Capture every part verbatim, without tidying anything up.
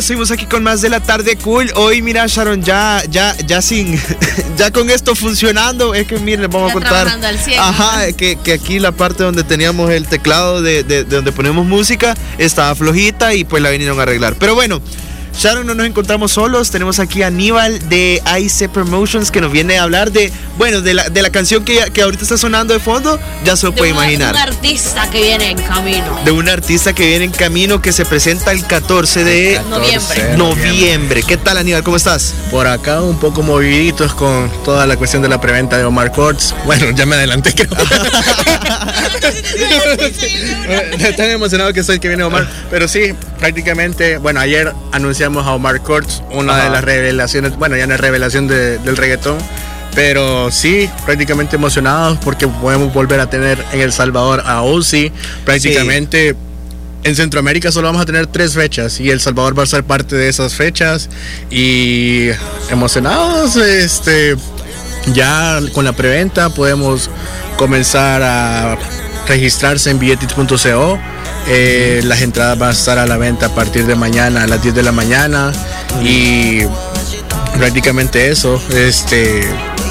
amigos, seguimos aquí con más de la tarde cool. Hoy, mira, Sharon, ya, ya, ya sin, ya con esto funcionando, es que miren, les vamos ya a contar. Al cien, Ajá, ¿no? que, que aquí la parte donde teníamos el teclado de, de, de donde ponemos música estaba flojita y pues la vinieron a arreglar. Pero bueno, Sharon, no nos encontramos solos, tenemos aquí a Aníbal de I C Promotions que nos viene a hablar de, bueno, de la, de la canción que, que ahorita está sonando de fondo, ya se lo puede una, imaginar. De un artista que viene en camino. De un artista que viene en camino que se presenta el catorce de noviembre. noviembre. ¿Qué tal, Aníbal? ¿Cómo estás? Por acá un poco moviditos con toda la cuestión de la preventa de Omar Courtz. Bueno, ya me adelanté, creo. Tan emocionado que soy que viene Omar. Pero sí, prácticamente, bueno, ayer anunciamos a Omar Courtz, una Ajá. de las revelaciones, bueno, ya no es revelación de, del reggaetón, pero sí, prácticamente emocionados porque podemos volver a tener en El Salvador a Ozzy. Prácticamente sí. En Centroamérica solo vamos a tener tres fechas y El Salvador va a ser parte de esas fechas y emocionados, este, ya con la preventa podemos comenzar a registrarse en billetix punto co. Eh, las entradas van a estar a la venta a partir de mañana a las diez de la mañana y prácticamente eso. Este.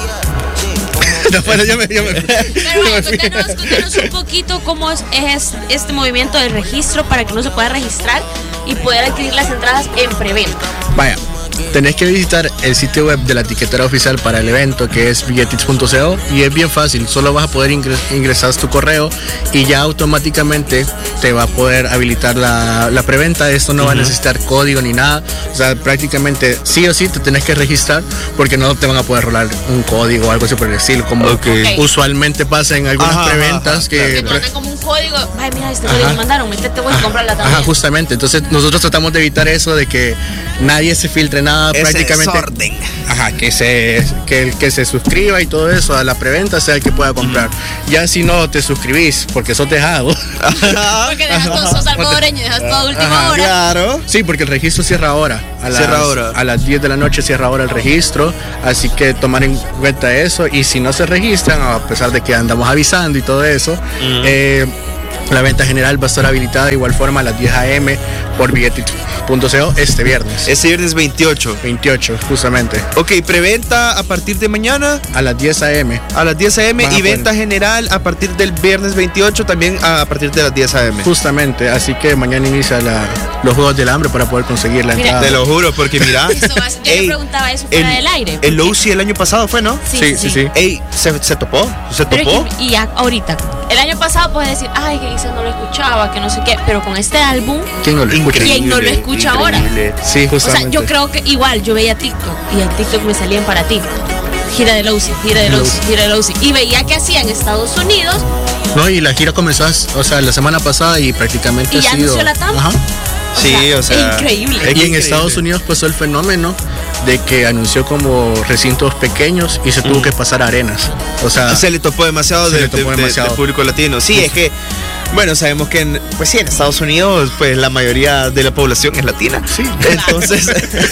No, bueno, yo me, yo me, Pero bueno, contanos, contanos un poquito cómo es, es este movimiento de registro para que uno se pueda registrar y poder adquirir las entradas en preventa. Vaya. Tenés que visitar el sitio web de la etiquetera oficial para el evento, que es billetix punto co, y es bien fácil, solo vas a poder ingres, ingresar tu correo y ya automáticamente te va a poder habilitar la, la preventa. Esto no uh-huh. va a necesitar código ni nada, o sea, prácticamente sí o sí te tenés que registrar porque no te van a poder rolar un código o algo así por el estilo, como okay. Okay. usualmente pasa en algunas ajá, preventas ajá, que, que te mandan como un código, ay mira, este código me mandaron, métete voy a comprarla también. Ajá, justamente, entonces nosotros tratamos de evitar eso, de que nadie se filtre nada. Ese prácticamente desorden. Ajá, que se que el que se suscriba y todo eso a la preventa sea el que pueda comprar. Mm. Ya si no te suscribís porque sos dejado. Porque dejas todo, sos salvadoreño y dejas todo a última ajá, hora. Claro. Sí, porque el registro cierra ahora. A las, cierra ahora. A las diez de la noche cierra ahora el registro. Así que tomar en cuenta eso. Y si no se registran, a pesar de que andamos avisando y todo eso, mm. eh, la venta general va a estar habilitada de igual forma a las diez a eme por billetix punto co este viernes. Este viernes veintiocho. veintiocho, justamente. Ok, preventa a partir de mañana. A las diez a eme. A las diez a eme y venta poner. general a partir del viernes veintiocho también a partir de las diez a eme. Justamente, así que mañana inicia la, los Juegos del Hambre para poder conseguir la mira, entrada. Te lo juro, porque mira. Eso va, yo ey, le preguntaba eso fuera el, del aire. El Ozzy el año pasado fue, ¿no? Sí, sí, sí. sí. Ey, ¿se, se topó? ¿Se pero topó? Es que, y ya, ahorita, el año pasado puedes decir, ay, que quizás no lo escuchaba, que no sé qué, pero con este álbum, ¿quién no lo escucha? ¿Quién no lo escucha ahora? Sí, justamente. O sea, yo creo que igual yo veía TikTok y en TikTok me salían para ti. Gira de Ozzy, gira de Ozzy, gira de Ozzy. Y veía que hacía en Estados Unidos. No, y la gira comenzó, o sea, la semana pasada y prácticamente y ya ha sido. Anunció la tama. Ajá. O sí, sea, o sea. Es increíble. Y en increíble. Estados Unidos pasó el fenómeno de que anunció como recintos pequeños y se tuvo mm. que pasar a arenas. O sea, se le topó demasiado, de, topó de, demasiado. De, de público latino. Sí, sí, es que, bueno, sabemos que en, pues sí, en Estados Unidos, pues la mayoría de la población es latina. Sí. Entonces,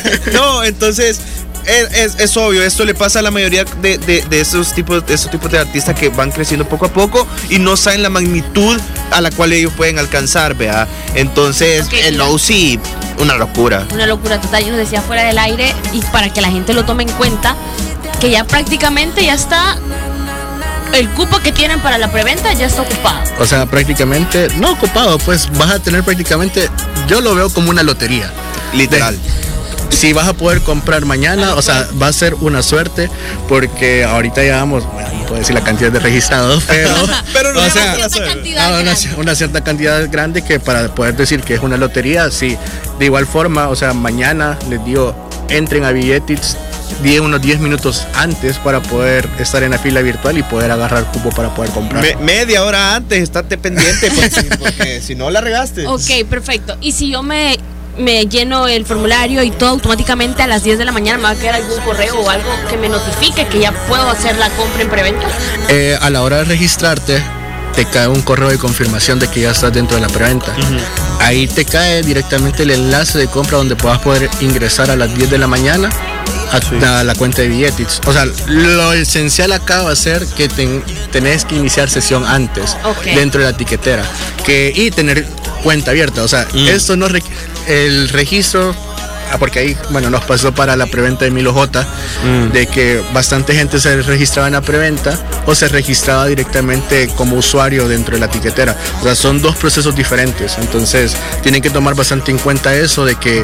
no, entonces. Es, es, es obvio, esto le pasa a la mayoría de, de, de, esos tipos, de esos tipos de artistas que van creciendo poco a poco y no saben la magnitud a la cual ellos pueden alcanzar, ¿verdad? Entonces, okay, el Ozzy, una locura. Una locura total, yo nos decía fuera del aire y para que la gente lo tome en cuenta, que ya prácticamente ya está, el cupo que tienen para la preventa ya está ocupado. O sea, prácticamente, no ocupado, pues vas a tener prácticamente, yo lo veo como una lotería. Literal. De, si vas a poder comprar mañana, o sea, va a ser una suerte porque ahorita ya vamos, bueno, no puedo decir la cantidad de registrados, pero, pero no, o sea, una, cierta cantidad no, una, una cierta cantidad grande que para poder decir que es una lotería, sí. De igual forma, o sea, mañana les digo, entren a Billetix unos diez minutos antes para poder estar en la fila virtual y poder agarrar cupo para poder comprar. Me, media hora antes, estate pendiente pues, porque si no la regaste. Ok, perfecto. Y si yo me... me lleno el formulario y todo automáticamente a las diez de la mañana me va a quedar algún correo o algo que me notifique que ya puedo hacer la compra en preventa. Eh, a la hora de registrarte te cae un correo de confirmación de que ya estás dentro de la preventa. Uh-huh. Ahí te cae directamente el enlace de compra donde puedas poder ingresar a las diez de la mañana a, sí. a la cuenta de Billetix. O sea, lo esencial acá va a ser que ten, tenés que iniciar sesión antes, okay, dentro de la etiquetera que, y tener cuenta abierta. O sea, mm. esto no requ- el registro porque ahí, bueno, nos pasó para la preventa de Milo J, mm. de que bastante gente se registraba en la preventa o se registraba directamente como usuario dentro de la tiquetera. O sea, son dos procesos diferentes, entonces tienen que tomar bastante en cuenta eso de que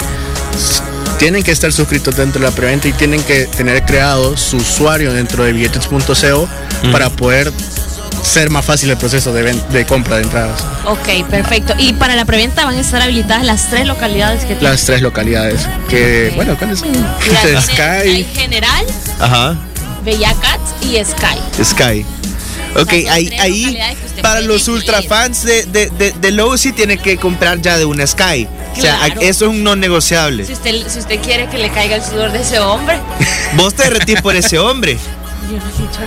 tienen que estar suscritos dentro de la preventa y tienen que tener creado su usuario dentro de billetes punto co mm. para poder ser más fácil el proceso de, de compra de entradas. Ok, perfecto. Y para la preventa van a estar habilitadas las tres localidades que tienen. Las tres localidades. Que, okay. Bueno, ¿cuáles son? Mira, Sky. Hay General, ajá. Bellacats y Sky. Sky. Ok, ahí, ahí para los ultra fans de, de, de, de Low sí tiene que comprar ya de una Sky. Claro. O sea, eso es un no negociable. Si usted, si usted quiere que le caiga el sudor de ese hombre. Vos te derretís por ese hombre. Yo no he dicho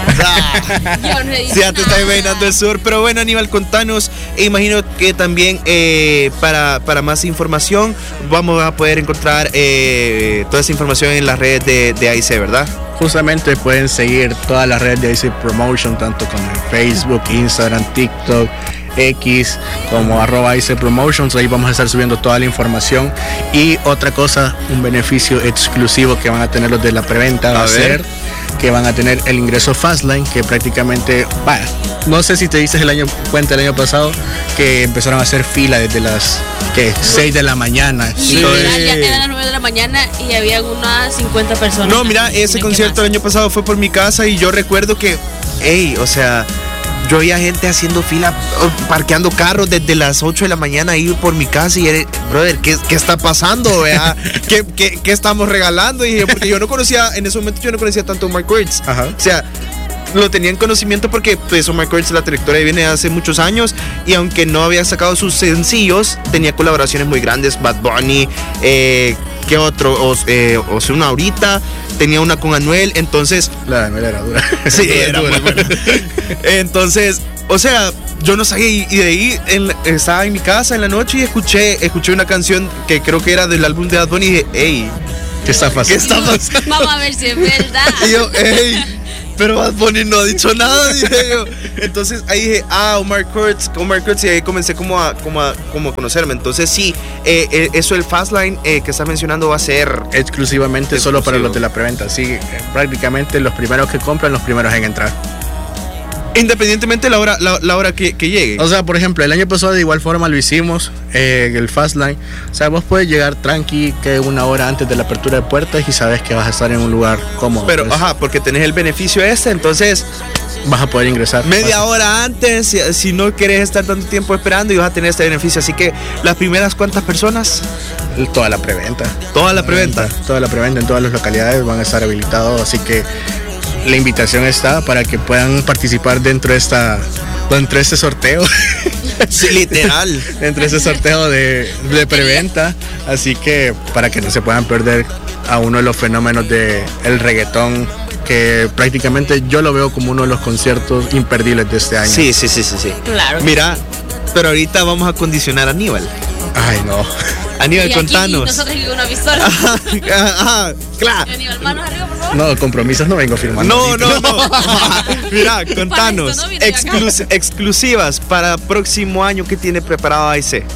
nada. Yo no he dicho sí, ya te nada. está imaginando el sur. Pero bueno, Aníbal, contanos. E imagino que también eh, para, para más información vamos a poder encontrar eh, toda esa información en las redes de, de A I C, ¿verdad? Justamente pueden seguir todas las redes de A I C Promotion, tanto como Facebook, Instagram, TikTok, X, como arroba A I C Promotions. Ahí vamos a estar subiendo toda la información. Y otra cosa, un beneficio exclusivo que van a tener los de la preventa va a, a ser que van a tener el ingreso Fastlane, que prácticamente, vaya, no sé si te dices el año cuenta el año pasado que empezaron a hacer fila desde las ¿qué? seis de la mañana. Sí, ya, ya eran las nueve de la mañana y había unas cincuenta personas. No, mira, ese concierto el año pasado fue por mi casa y yo recuerdo que, hey, o sea, yo veía gente haciendo fila, parqueando carros desde las ocho de la mañana ahí por mi casa y era, brother, ¿qué, qué está pasando? ¿Qué, qué, ¿Qué estamos regalando? Y dije, porque yo no conocía, en ese momento yo no conocía tanto Omar Kurtz. Ajá. O sea, lo tenía en conocimiento porque pues Omar Kurtz, la trayectoria viene hace muchos años y aunque no había sacado sus sencillos, tenía colaboraciones muy grandes, Bad Bunny, eh, ¿qué otro? O, eh, Ozuna ahorita, tenía una con Anuel, entonces... La de Anuel era dura. Sí, era dura. Bueno. Entonces, o sea, yo no sabía y de ahí en, estaba en mi casa en la noche y escuché, escuché una canción que creo que era del álbum de Bad Bunny y dije, hey, ¿qué está pasando? ¿Qué está pasando? Vamos a ver si es verdad. Y yo, hey... Pero Bad Bunny no ha dicho nada, dije yo. Entonces ahí dije, ah, Omar Kurtz, Omar Kurtz, y ahí comencé como a, como a, como a conocerme. Entonces sí, eh, eh, eso el Fastlane eh, que estás mencionando va a ser exclusivamente exclusivo. Solo para los de la preventa. Sí, eh, prácticamente los primeros que compran, los primeros en entrar. Independientemente de la hora, la, la hora que, que llegue. O sea, por ejemplo, el año pasado de igual forma lo hicimos, eh, el Fastlane. O sea, vos puedes llegar tranqui que una hora antes de la apertura de puertas y sabes que vas a estar en un lugar cómodo. Pero, pues, ajá, porque tenés el beneficio este, entonces vas a poder ingresar. Media fácil. Hora antes, si, si no quieres estar tanto tiempo esperando y vas a tener este beneficio. Así que, ¿las primeras cuántas personas? Toda la preventa. Toda la preventa. Toda la preventa en todas las localidades van a estar habilitados, así que la invitación está para que puedan participar dentro de esta dentro de este sorteo. Sí, literal. Dentro de ese sorteo de, de preventa. Así que para que no se puedan perder a uno de los fenómenos del reggaetón, que prácticamente yo lo veo como uno de los conciertos imperdibles de este año. Sí, sí, sí, sí, sí. Claro. Mira, pero ahorita vamos a condicionar a Aníbal. Ay, no. Aníbal, contanos. Y nosotros con una pistola. Ajá, ajá, claro. Aníbal, manos arriba, por favor. No, compromisos no vengo firmando. No, no, no. Mira, contanos. No exclus exclusivas para próximo año que tiene preparado A I C.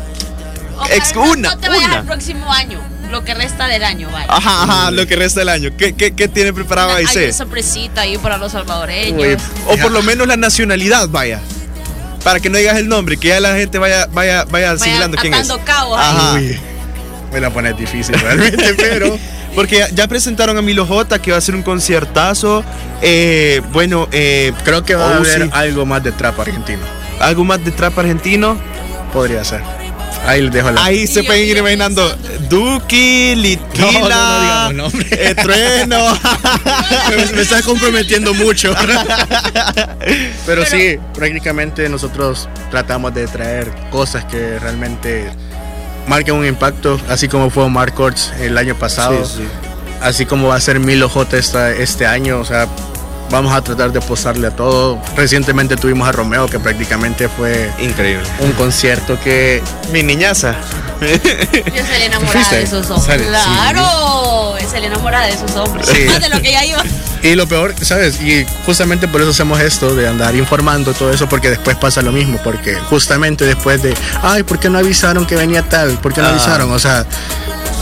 Ex no, una, no te vayas una. al próximo año, lo que resta del año, vaya. Ajá, ajá, lo que resta del año. ¿Qué, qué, qué tiene preparado A I C? Hay una sorpresita ahí para los salvadoreños. Uy, o por lo menos la nacionalidad, vaya. Para que no digas el nombre, que ya la gente vaya, vaya, vaya, vaya asimilando quién es. Cabos, ajá. Uy, me la pones difícil realmente, pero... Porque ya, ya presentaron a Milo J, que va a ser un conciertazo. Eh, bueno, eh, creo que va oh, a haber sí. algo más de trap argentino. Algo más de trap argentino. Podría ser. Ahí les dejo la... Ahí se pueden ir imaginando Duki, Litquila, no, no, no digamos nombre. eh, Trueno. me, me estás comprometiendo mucho. Pero, Pero sí, prácticamente nosotros tratamos de traer cosas que realmente marquen un impacto, así como fue Omar Kurtz el año pasado, sí, sí. Así como va a ser Milo J esta, este año, o sea, vamos a tratar de apostarle a todo. Recientemente tuvimos a Romeo, que prácticamente fue increíble. Un concierto que... Mi niñaza. Yo salí enamorada de esos hombres. Sale, claro, sí. Salí enamorada de esos hombres. Sí. Más de lo que ya iba. Y lo peor, ¿sabes? Y justamente por eso hacemos esto, de andar informando todo eso, porque después pasa lo mismo, porque justamente después de, ay, ¿por qué no avisaron que venía tal? ¿Por qué no ah. avisaron? O sea...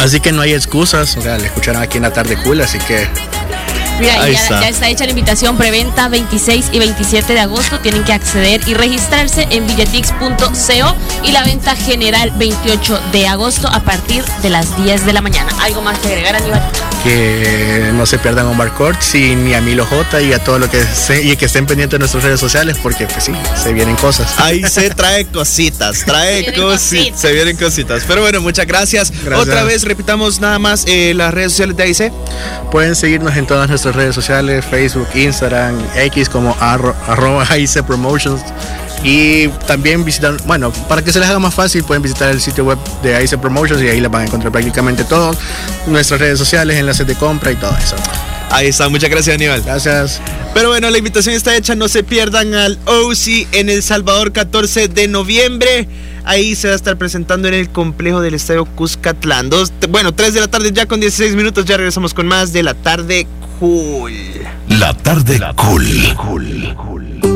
Así que no hay excusas, o sea, le escucharon aquí en la tarde cool, así que... Mira, Ahí ya está. ya está hecha la invitación, preventa veintiséis y veintisiete de agosto, tienen que acceder y registrarse en billetix punto co, y la venta general veintiocho de agosto a partir de las diez de la mañana. ¿Algo más que agregar, Aníbal? Que no se pierdan Omar Courtz y ni a Milo J y a todo lo que se, y que estén pendientes de nuestras redes sociales, porque pues sí, se vienen cosas. Ahí se trae cositas, trae Se vienen cositas, cositas. se vienen cositas. Pero bueno, muchas gracias. Gracias. Otra vez repitamos nada más eh, las redes sociales de A I C. Pueden seguirnos en todas nuestras redes sociales, Facebook, Instagram, X como arro, arroba A I C Promotions. Y también visitar, bueno, para que se les haga más fácil, pueden visitar el sitio web de A I C Promotions y ahí les van a encontrar prácticamente todo. Nuestras redes sociales, enlaces de compra y todo eso. Ahí está, muchas gracias, Aníbal. Gracias. Pero bueno, la invitación está hecha, no se pierdan al O C I en El Salvador, catorce de noviembre. Ahí se va a estar presentando en el complejo del Estadio Cuscatlán. Dos, bueno, tres de la tarde ya con dieciséis minutos, ya regresamos con más de La Tarde Cool. La tarde cool.